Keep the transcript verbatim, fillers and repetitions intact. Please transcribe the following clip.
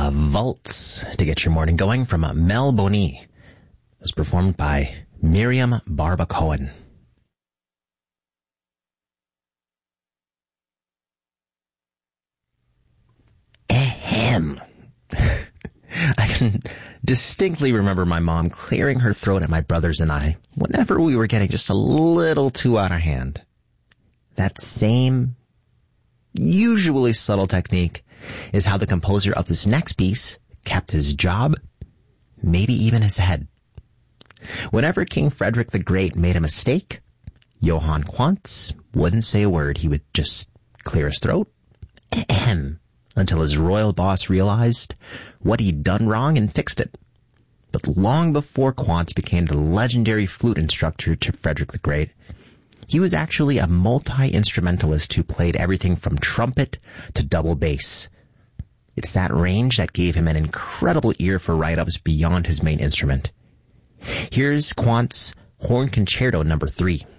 A Waltz to get your morning going from Mel Boni. It was performed by Miriam Barba Cohen. Ahem. I can distinctly remember my mom clearing her throat at my brothers and I whenever we were getting just a little too out of hand. That same, usually subtle technique is how the composer of this next piece kept his job, maybe even his head. Whenever King Frederick the Great made a mistake, Johann Quantz wouldn't say a word. He would just clear his throat, ahem, until his royal boss realized what he'd done wrong and fixed it. But long before Quantz became the legendary flute instructor to Frederick the Great, he was actually a multi-instrumentalist who played everything from trumpet to double bass. It's that range that gave him an incredible ear for write-ups beyond his main instrument. Here's Quantz Horn Concerto number three.